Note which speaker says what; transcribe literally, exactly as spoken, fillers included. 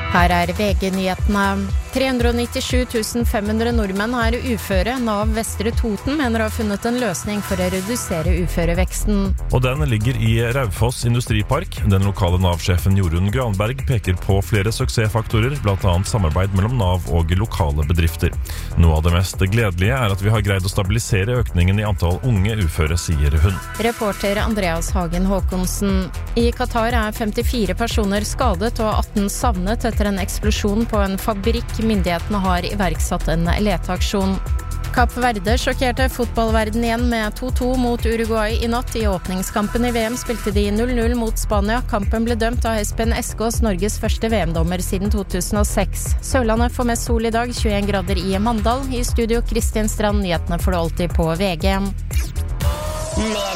Speaker 1: Her er V G-nyhetene. tre hundre nittisju tusen fem hundre nordmenn er uføre. Nav Vestre Toten mener å ha funnet en løsning for å redusere uføreveksten.
Speaker 2: Og den ligger i Raufoss Industripark. Den lokale Nav-sjefen Jorunn Granberg peker på flere suksessfaktorer, blant annet samarbeid mellom Nav og lokale bedrifter. Noe av det mest gledelige er at vi har greid å stabilisere økningen i antall unge uføre, sier hun.
Speaker 1: Reporter Andreas Hagen Håkonsen. I Qatar er femtifire personer skadet og atten savnet etter en eksplosjon på en fabrikk. Myndighetene har iverksatt en leteaksjon. Kapp Verde sjokkerte fotballverden igjen med to to mot Uruguay i natt. I åpningskampen i V M spilte de null null mot Spania. Kampen ble dømt av Espen Eskås, Norges første V M-dommer siden to tusen og seks. Sørlandet får mest sol i dag, tjueen grader i Mandal. I studio Kristin Strand, nyhetene får du alltid på V G.